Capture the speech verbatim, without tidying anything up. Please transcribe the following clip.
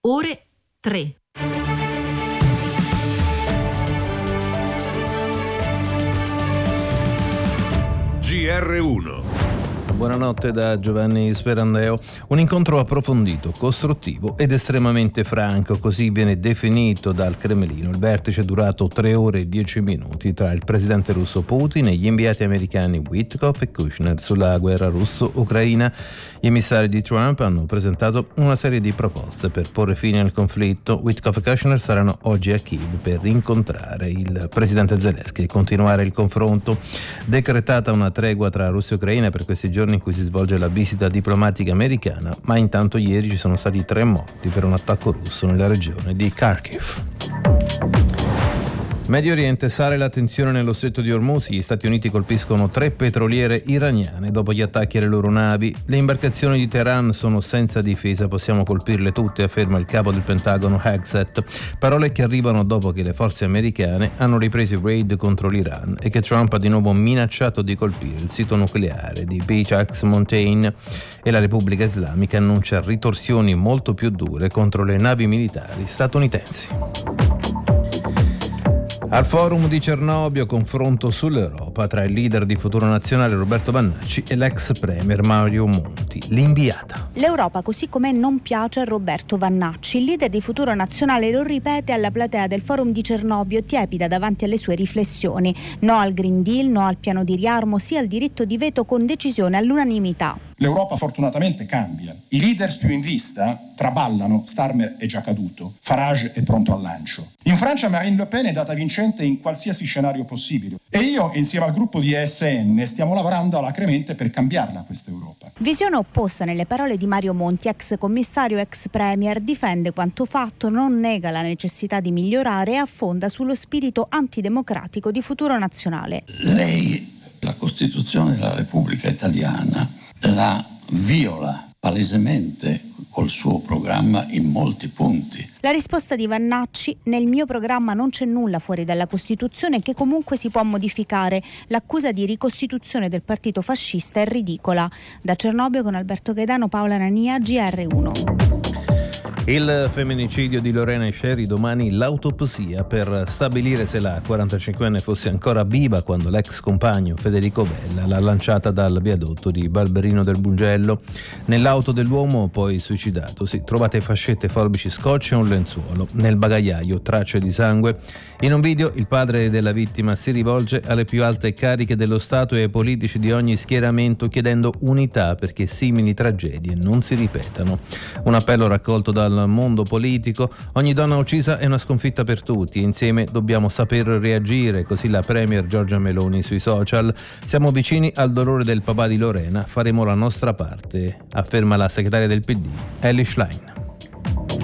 ore tre. G R uno. Buonanotte da Giovanni Sperandeo. Un incontro approfondito, costruttivo ed estremamente franco, così viene definito dal Cremlino. Il vertice è durato tre ore e dieci minuti tra il presidente russo Putin e gli inviati americani Witkoff e Kushner sulla guerra russo-ucraina. Gli emissari di Trump hanno presentato una serie di proposte per porre fine al conflitto. Witkoff e Kushner saranno oggi a Kiev per incontrare il presidente Zelensky e continuare il confronto. Decretata una tregua tra Russia e Ucraina per questi giorni in cui si svolge la visita diplomatica americana, ma intanto ieri ci sono stati tre morti per un attacco russo nella regione di Kharkiv. Medio Oriente, sale la tensione nello stretto di Hormuz. Gli Stati Uniti colpiscono tre petroliere iraniane dopo gli attacchi alle loro navi. Le imbarcazioni di Teheran sono senza difesa, possiamo colpirle tutte, afferma il capo del Pentagono Hegseth. Parole che arrivano dopo che le forze americane hanno ripreso i raid contro l'Iran e che Trump ha di nuovo minacciato di colpire il sito nucleare di Beach Axe Mountain, e la Repubblica Islamica annuncia ritorsioni molto più dure contro le navi militari statunitensi. Al forum di Cernobbio, confronto sull'Europa tra il leader di Futuro Nazionale Roberto Vannacci e l'ex premier Mario Monti. L'inviata. L'Europa così com'è non piace a Roberto Vannacci. Il leader di Futuro Nazionale lo ripete alla platea del forum di Cernobbio, tiepida davanti alle sue riflessioni. No al Green Deal, no al piano di riarmo, sì al diritto di veto con decisione all'unanimità. L'Europa fortunatamente cambia. I leaders più in vista traballano, Starmer è già caduto, Farage è pronto al lancio. In Francia Marine Le Pen è data vincente in qualsiasi scenario possibile. E io, insieme al gruppo di E S N, stiamo lavorando alacremente per cambiarla questa Europa. Visione opposta nelle parole di Mario Monti, ex commissario, ex premier, difende quanto fatto, non nega la necessità di migliorare e affonda sullo spirito antidemocratico di Futuro Nazionale. Lei, la Costituzione della Repubblica Italiana, la viola palesemente col suo programma in molti punti. La risposta di Vannacci: nel mio programma non c'è nulla fuori dalla Costituzione che comunque si può modificare. L'accusa di ricostituzione del partito fascista è ridicola. Da Cernobbio con Alberto Gaetano, Paola Nania, G R uno. Il femminicidio di Lorena Scieri, domani l'autopsia per stabilire se la quarantacinquenne fosse ancora viva quando l'ex compagno Federico Bella l'ha lanciata dal viadotto di Barberino del Bungello. Nell'auto dell'uomo poi suicidatosi trovate fascette, forbici, scotch e un lenzuolo. Nel bagagliaio tracce di sangue. In un video il padre della vittima si rivolge alle più alte cariche dello Stato e ai politici di ogni schieramento chiedendo unità perché simili tragedie non si ripetano. Un appello raccolto dal mondo politico: ogni donna uccisa è una sconfitta per tutti, insieme dobbiamo saper reagire, così la premier Giorgia Meloni sui social. Siamo vicini al dolore del papà di Lorena, faremo la nostra parte, afferma la segretaria del P D Elly Schlein.